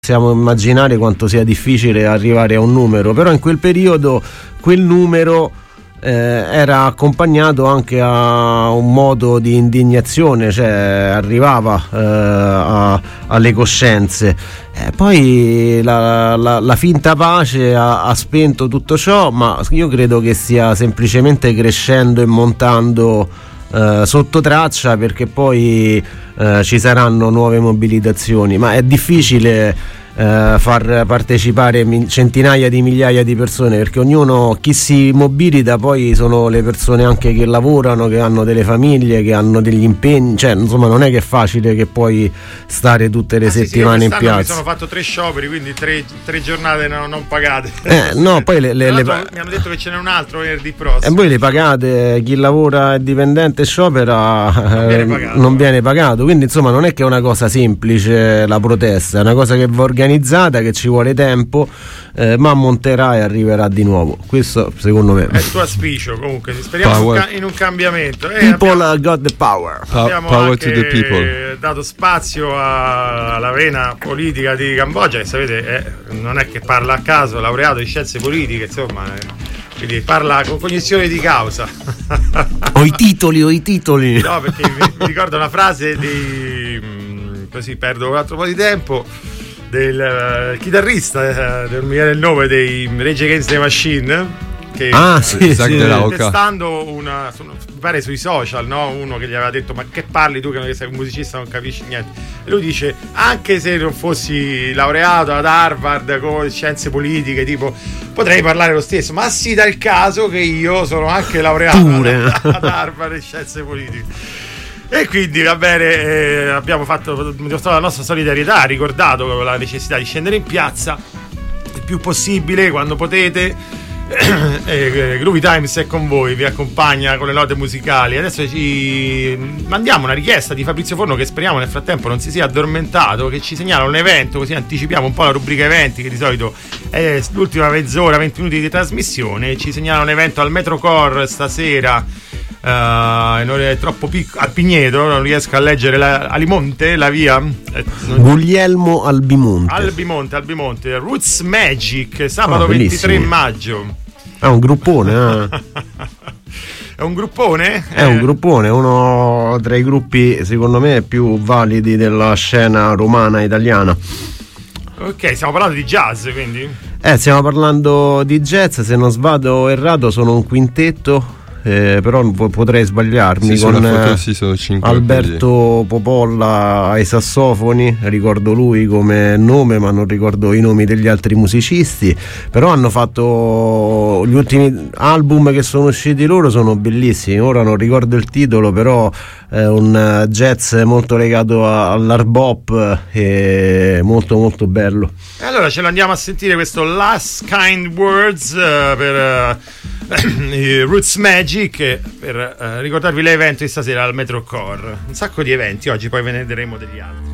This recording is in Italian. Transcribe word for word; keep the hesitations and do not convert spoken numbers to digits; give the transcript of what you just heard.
Possiamo immaginare quanto sia difficile arrivare a un numero, però in quel periodo quel numero eh, era accompagnato anche a un modo di indignazione, cioè arrivava eh, a, alle coscienze. Eh, poi la, la, la finta pace ha, ha spento tutto ciò, ma io credo che stia semplicemente crescendo e montando eh, sotto traccia, perché poi eh, ci saranno nuove mobilitazioni, ma è difficile Uh, far partecipare mi- centinaia di migliaia di persone, perché ognuno, chi si mobilita poi sono le persone anche che lavorano, che hanno delle famiglie, che hanno degli impegni, cioè insomma non è che è facile che puoi stare tutte le ah, settimane sì, sì, in piazza. Mi sono fatto tre scioperi, quindi tre, tre giornate no, non pagate. Eh, no, poi le, le, le pa- mi hanno detto che ce n'è un altro venerdì prossimo. E voi le pagate, chi lavora è dipendente e sciopera non viene pagato, non viene pagato, quindi insomma non è che è una cosa semplice la protesta, è una cosa che va organizzata, che ci vuole tempo, eh, ma monterà e arriverà di nuovo. Questo secondo me è il tuo auspicio. Comunque speriamo in un cambiamento. Eh, people abbiamo, got the power. Abbiamo power anche to the people. Dato spazio alla vena politica di Cambogia, che sapete è, non è che parla a caso, laureato in scienze politiche, insomma, eh, quindi parla con cognizione di causa. Ho i titoli, ho i titoli. No, perché mi, mi ricordo una frase di mh, così perdo un altro po' di tempo, del uh, chitarrista, uh, non mi viene il nome, dei Rage Against the Machine, che ah, sì, sì, testando una, su, mi pare sui social, no? Uno che gli aveva detto: ma che parli tu che non sei un musicista, non capisci niente. E lui dice: anche se non fossi laureato ad Harvard con scienze politiche, tipo, potrei parlare lo stesso, ma si dà il caso che io sono anche laureato ad, ad Harvard in scienze politiche. E quindi va bene, eh, abbiamo fatto dimostrato la nostra solidarietà, ricordato la necessità di scendere in piazza il più possibile quando potete. eh, Groovy Times è con voi, vi accompagna con le note musicali. Adesso ci mandiamo una richiesta di Fabrizio Forno, che speriamo nel frattempo non si sia addormentato, che ci segnala un evento, così anticipiamo un po' la rubrica eventi, che di solito è l'ultima mezz'ora, venti minuti di trasmissione. Ci segnala un evento al Metrocore stasera. Uh, non è troppo piccolo, al Pigneto, non riesco a leggere la, Alimonte, la via eh, non... Guglielmo Albimonte Albimonte, Albimonte Roots Magic, sabato oh, ventitré maggio. È un gruppone eh. È un gruppone? È eh. un gruppone, uno tra i gruppi secondo me più validi della scena romana italiana. Ok, stiamo parlando di jazz, quindi? Eh, stiamo parlando di jazz, se non sbaglio errato sono un quintetto. Eh, però potrei sbagliarmi, sì, con foto, sì, sono cinque, Alberto Popolla ai sassofoni, ricordo lui come nome ma non ricordo i nomi degli altri musicisti, però hanno fatto gli ultimi album che sono usciti loro, sono bellissimi. Ora non ricordo il titolo, però è un jazz molto legato all'hard bop e molto molto bello. E allora ce l'andiamo a sentire questo Last Kind Words uh, per uh, Roots Magic, per uh, ricordarvi l'evento di stasera al Metrocore. Un sacco di eventi oggi, poi ve ne vedremo degli altri.